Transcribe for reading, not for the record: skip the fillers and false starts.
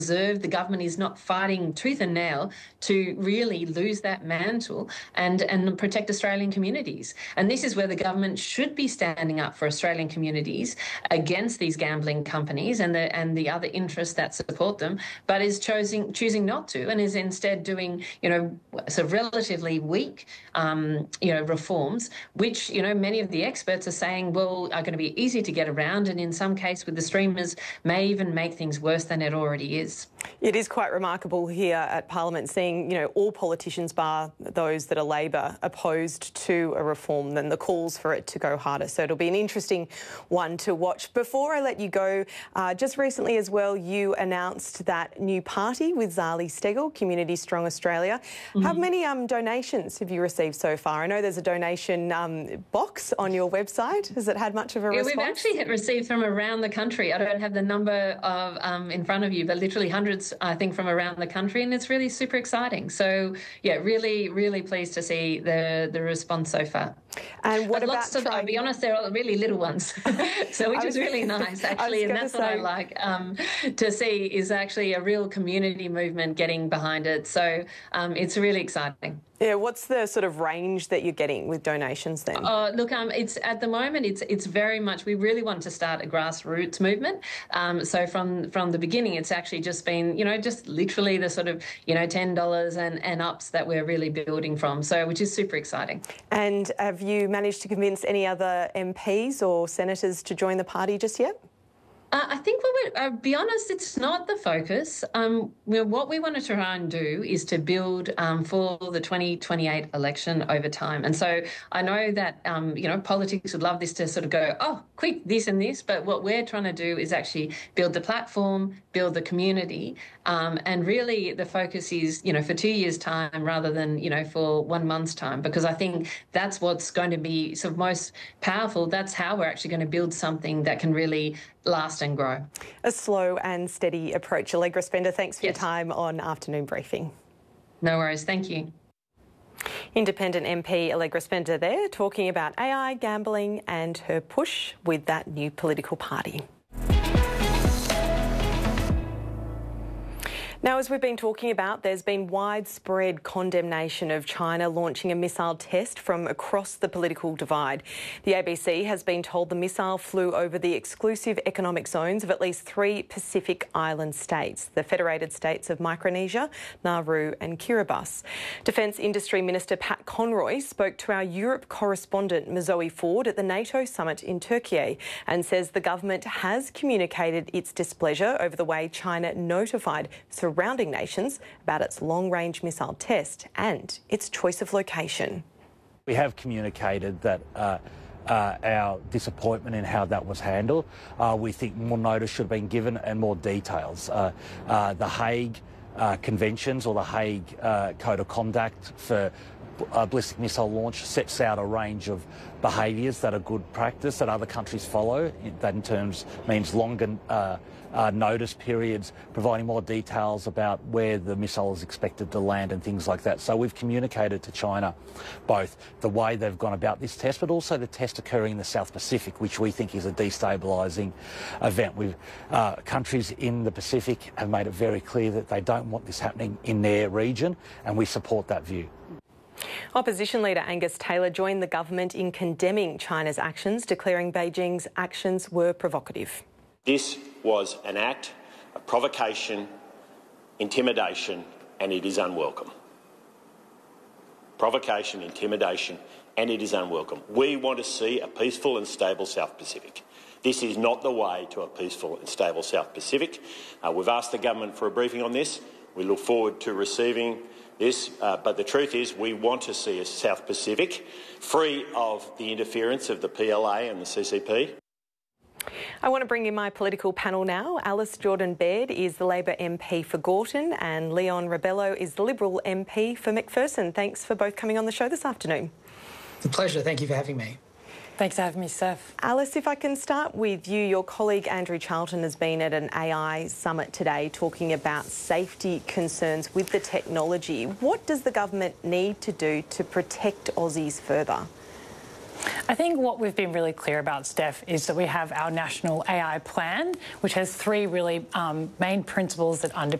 preserve. The government is not fighting tooth and nail to really lose that mantle and protect Australian communities. And this is where the government should be standing up for Australian communities against these gambling companies and the other interests that support them, but is choosing not to, and is instead doing, sort of relatively weak, reforms, which, many of the experts are saying, well, are going to be easy to get around, and in some case with the streamers may even make things worse than it already is. It is quite remarkable here at Parliament seeing, all politicians, bar those that are Labor, opposed to a reform and the calls for it to go harder. So it'll be an interesting one to watch. Before I let you go, just recently as well, you announced that new party with Zali Steggall, Community Strong Australia. Mm-hmm. How many donations have you received so far? I know there's a donation box on your website. Has it had much of a response? We've actually received from around the country. I don't have the number of in front of you, but literally hundreds, I think, from around the country, and it's really super exciting. So, yeah, really, really pleased to see the response so far. And what about lots of, I'll be honest, they're all really little ones, so which is really nice, actually, and that's what I like to see, is actually a real community movement getting behind it. So it's really exciting. Yeah, what's the sort of range that you're getting with donations then? Look, it's at the moment it's very much, we really want to start a grassroots movement. So from the beginning, it's actually just been, just literally the sort of, $10 and ups that we're really building from. So which is super exciting. And have you managed to convince any other MPs or senators to join the party just yet? I think I'll be honest, it's not the focus. What we want to try and do is to build for the 2028 election over time. And so I know that, politics would love this to sort of go, oh, quick, this and this. But what we're trying to do is actually build the platform, build the community. And really the focus is, for 2 years' time rather than, for 1 month's time, because I think that's what's going to be sort of most powerful. That's how we're actually going to build something that can really last and grow. A slow and steady approach. Allegra Spender, thanks for your time on Afternoon Briefing. No worries. Thank you. Independent MP Allegra Spender there talking about AI, gambling and her push with that new political party. Now, as we've been talking about, there's been widespread condemnation of China launching a missile test from across the political divide. The ABC has been told the missile flew over the exclusive economic zones of at least 3 Pacific Island states, the Federated States of Micronesia, Nauru and Kiribati. Defence Industry Minister Pat Conroy spoke to our Europe correspondent Mazoe Ford at the NATO summit in Turkey and says the government has communicated its displeasure over the way China notified surrounding nations about its long-range missile test and its choice of location. We have communicated that our disappointment in how that was handled. We think more notice should have been given and more details. The Hague Conventions or the Hague Code of Conduct for ballistic missile launch sets out a range of behaviours that are good practice that other countries follow. That in terms means longer notice periods, providing more details about where the missile is expected to land and things like that. So we've communicated to China both the way they've gone about this test, but also the test occurring in the South Pacific, which we think is a destabilising event. Countries in the Pacific have made it very clear that they don't want this happening in their region, and we support that view. Opposition leader Angus Taylor joined the government in condemning China's actions, declaring Beijing's actions were provocative. This was an act of provocation, intimidation, and it is unwelcome. Provocation, intimidation, and it is unwelcome. We want to see a peaceful and stable South Pacific. This is not the way to a peaceful and stable South Pacific. We've asked the government for a briefing on this. We look forward to receiving this, but the truth is we want to see a South Pacific free of the interference of the PLA and the CCP. I want to bring in my political panel now. Alice Jordan-Baird is the Labor MP for Gorton and Leon Rebello is the Liberal MP for McPherson. Thanks for both coming on the show this afternoon. It's a pleasure. Thank you for having me. Thanks for having me, Steph. Alice, if I can start with you. Your colleague Andrew Charlton has been at an AI summit today talking about safety concerns with the technology. What does the government need to do to protect Aussies further? I think what we've been really clear about, Steph, is that we have our national AI plan, which has three really main principles that underpin